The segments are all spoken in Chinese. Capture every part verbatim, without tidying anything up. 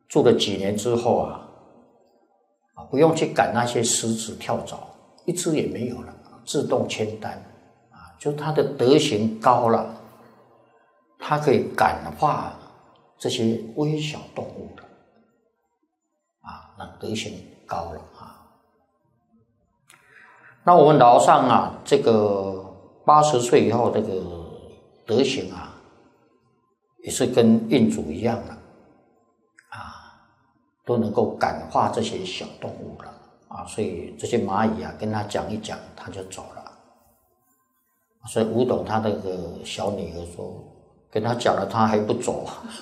住了几年之后啊，不用去赶那些狮子跳蚤，一只也没有了，自动签单啊，就他的德行高了，他可以感化这些微小动物的啊，那德行高了啊。那我们老上啊，这个八十岁以后，这个德行啊，也是跟印主一样的啊，都能够感化这些小动物了啊，所以这些蚂蚁啊，跟他讲一讲，他就走了。所以吴董他那个小女儿说，跟他讲了，他还不走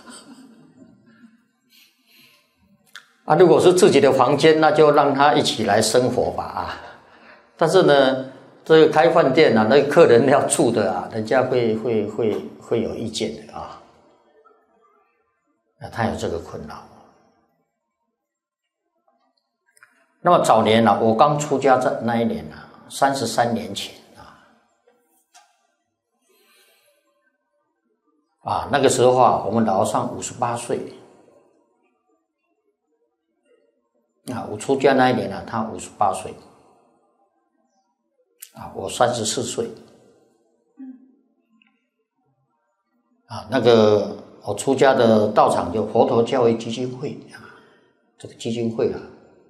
啊。如果是自己的房间，那就让他一起来生活吧啊。但是呢，这个开饭店啊，那个客人要住的啊，人家会会会会有意见的啊。他有这个困扰。那么早年啊，我刚出家在那一年啊，三十三年前啊，啊那个时候啊，我们老和尚五十八岁。啊，我出家那一年呢、啊，他五十八岁，啊，我三十四岁，啊，那个我出家的道场就佛陀教育基金会啊，这个基金会啊，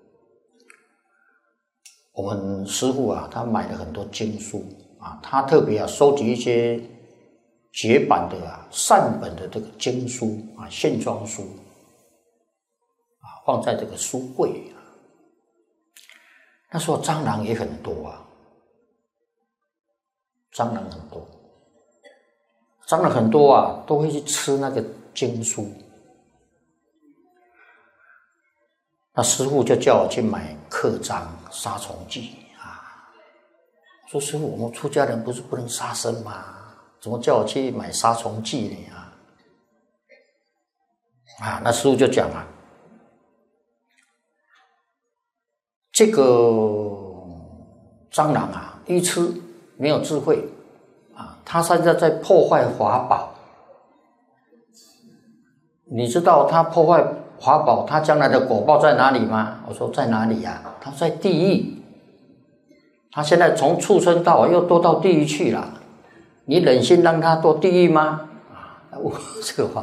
我们师父啊，他买了很多经书啊，他特别啊收集一些绝版的啊善本的这个经书啊线装书。放在这个书柜啊，那时候蟑螂也很多啊，蟑螂很多，蟑螂很多啊，都会去吃那个经书。那师父就叫我去买刻章杀虫剂啊。我说师父，我们出家人不是不能杀生吗？怎么叫我去买杀虫剂呢？啊，啊，那师父就讲啊。这个蟑螂啊，愚痴没有智慧啊，它现在在破坏法宝。你知道它破坏法宝，它将来的果报在哪里吗？我说在哪里呀、啊？它在地狱。它现在从畜生道又堕到地狱去了，你忍心让它堕地狱吗？啊，我这个话。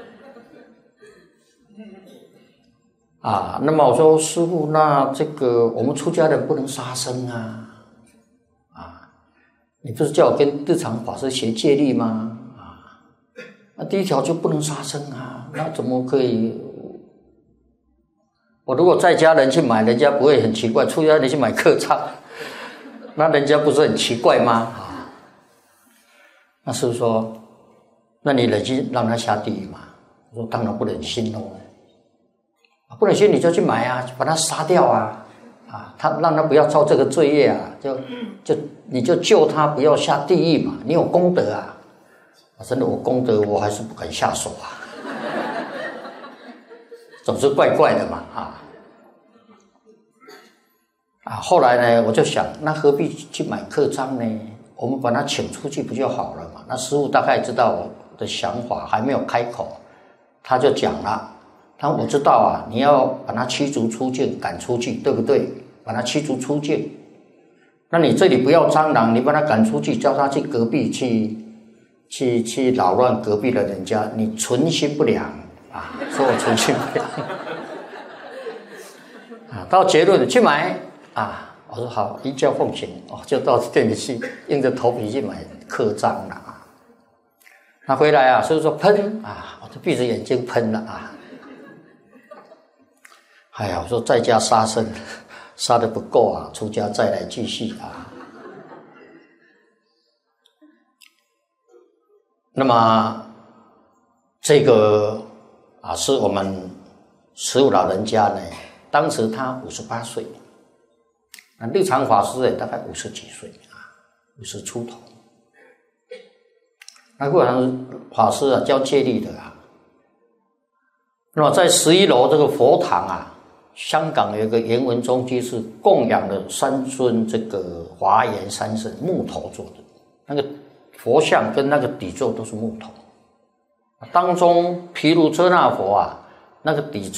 啊，那么我说师父，那这个我们出家人不能杀生啊，啊，你不是叫我跟日常法师学戒律吗？啊，那第一条就不能杀生啊，那怎么可以？我如果在家人去买，人家不会很奇怪；出家人去买刻章，那人家不是很奇怪吗？啊，那师父说，那你忍心让他下地狱吗？我说当然不忍心哦。不忍心你就去买啊，把它杀掉啊，啊，他让他不要造这个罪业啊，就就你就救他不要下地狱嘛，你有功德啊，啊真的我功德我还是不敢下手啊，总是怪怪的嘛啊，啊后来呢我就想，那何必去买刻章呢？我们把他请出去不就好了嘛？那师父大概知道我的想法，还没有开口，他就讲了。他我知道啊，你要把他驱逐出境，赶出去，对不对？把他驱逐出境，那你这里不要蟑螂，你把他赶出去，叫他去隔壁去，去去扰乱隔壁的人家，你存心不良啊！说我存心不良啊！到结论去买啊！我说好，依教奉行哦，就到店里去，硬着头皮去买刻章了啊！他回来啊，所以说喷啊，我就闭着眼睛喷了啊！哎呀，我说在家杀生杀得不够啊，出家再来继续啊。那么这个啊，是我们师父老人家呢，当时他五十八岁，那立场法师也大概五十几岁啊，五十出头。那过常法师啊，教戒律的啊。那么在十一楼这个佛堂啊。香港有一个圆文中居士供养了三尊这个华严三圣木头做的，那个佛像跟那个底座都是木头，当中毗卢遮那佛啊，那个底座